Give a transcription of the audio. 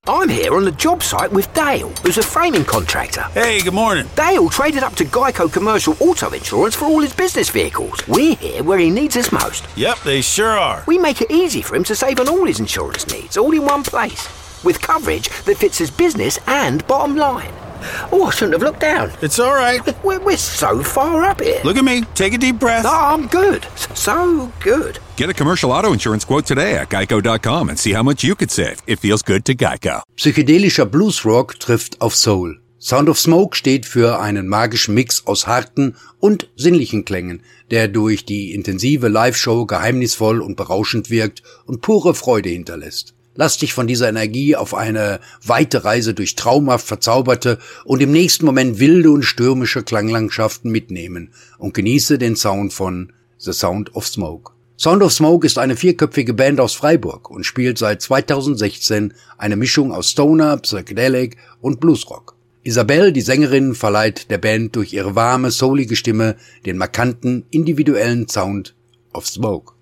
I'm here on the job site with Dale, who's a framing contractor. Hey, good morning. Dale traded up to Geico Commercial Auto Insurance for all his business vehicles. We're here where he needs us most. Yep, they sure are. We make it easy for him to save on all his insurance needs, all in one place, with coverage that fits his business and bottom line. Oh, I shouldn't have looked down. It's all right. We're so far up here. Look at me. Take a deep breath. No, I'm good. So good. Get a commercial auto insurance quote today at geico.com and see how much you could save. It feels good to Geico. Psychedelischer Bluesrock trifft auf Soul. Sound of Smoke steht für einen magischen Mix aus harten und sinnlichen Klängen, der durch die intensive Live-Show geheimnisvoll und berauschend wirkt und pure Freude hinterlässt. Lass dich von dieser Energie auf eine weite Reise durch traumhaft verzauberte und im nächsten Moment wilde und stürmische Klanglandschaften mitnehmen und genieße den Sound von The Sound of Smoke. Sound of Smoke ist eine 4-köpfige Band aus Freiburg und spielt seit 2016 eine Mischung aus Stoner, Psychedelic und Bluesrock. Isabelle, die Sängerin, verleiht der Band durch ihre warme, soulige Stimme den markanten, individuellen Sound of Smoke.